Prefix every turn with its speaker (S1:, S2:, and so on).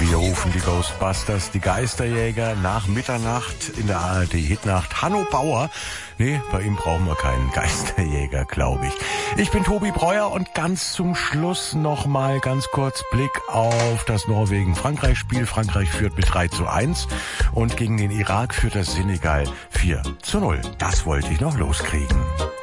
S1: Hier rufen die Ghostbusters, die Geisterjäger nach Mitternacht in der ARD Hitnacht. Hanno Bauer. Nee, bei ihm brauchen wir keinen Geisterjäger, glaube ich. Ich bin Tobi Breuer und ganz zum Schluss noch mal ganz kurz Blick auf das Norwegen-Frankreich-Spiel. Frankreich führt mit 3:1 und gegen den Irak führt das Senegal 4:0. Das wollte ich noch loskriegen.